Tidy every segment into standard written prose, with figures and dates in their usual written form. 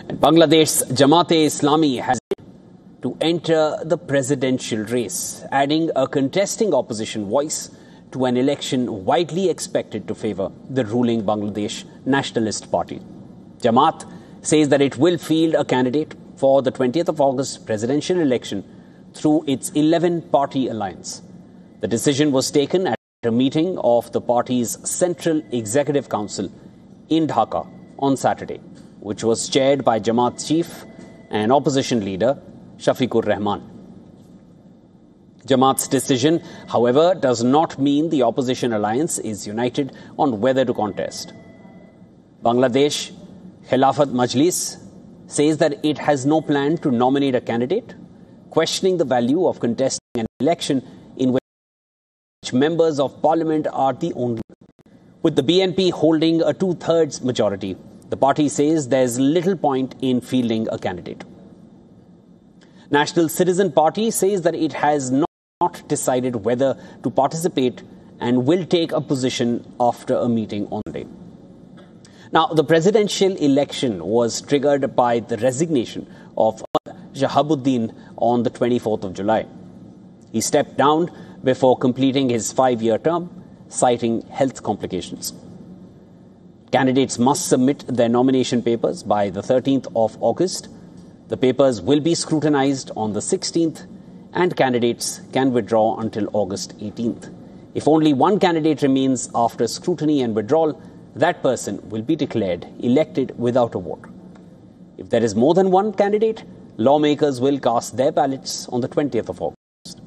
Bangladesh's Jamaat-e-Islami has to enter the presidential race, adding a contesting opposition voice to an election widely expected to favour the ruling Bangladesh Nationalist Party. Jamaat says that it will field a candidate for the 20th of August presidential election through its 11-party alliance. The decision was taken at a meeting of the party's Central Executive Council in Dhaka on Saturday, which was chaired by Jamaat chief and opposition leader Shafiqur Rahman. Jamaat's decision, however, does not mean the opposition alliance is united on whether to contest. Bangladesh Khilafat Majlis says that it has no plan to nominate a candidate, questioning the value of contesting an election in which members of parliament are the only. With the BNP holding a two-thirds majority, the party says there's little point in fielding a candidate. National Citizen Party says that it has not decided whether to participate and will take a position after a meeting on Monday. Now, the presidential election was triggered by the resignation of Shahabuddin on the 24th of July. He stepped down before completing his 5-year term, citing health complications. Candidates must submit their nomination papers by the 13th of August. The papers will be scrutinized on the 16th, and candidates can withdraw until August 18th. If only one candidate remains after scrutiny and withdrawal, that person will be declared elected without a vote. If there is more than one candidate, lawmakers will cast their ballots on the 20th of August.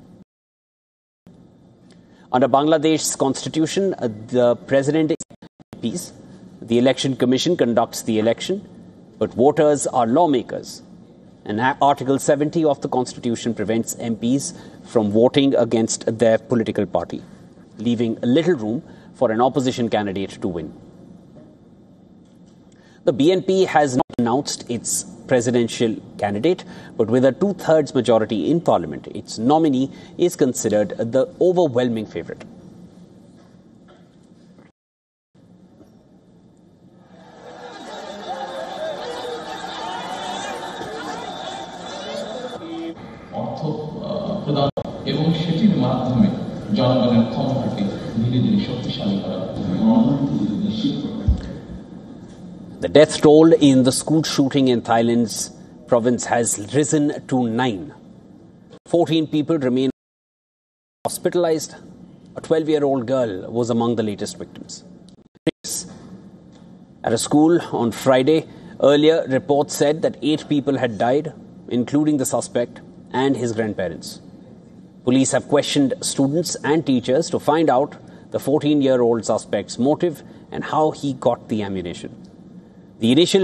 Under Bangladesh's constitution, the president is MPs. The Election Commission conducts the election, but voters are lawmakers. And Article 70 of the Constitution prevents MPs from voting against their political party, leaving little room for an opposition candidate to win. The BNP has not announced its presidential candidate, but with a two-thirds majority in parliament, its nominee is considered the overwhelming favourite. The death toll in the school shooting in Thailand's province has risen to 9. 14 people remain hospitalized. A 12-year-old girl was among the latest victims. At a school on Friday, earlier reports said that 8 people had died, including the suspect and his grandparents. Police have questioned students and teachers to find out the 14-year-old suspect's motive and how he got the ammunition. The initial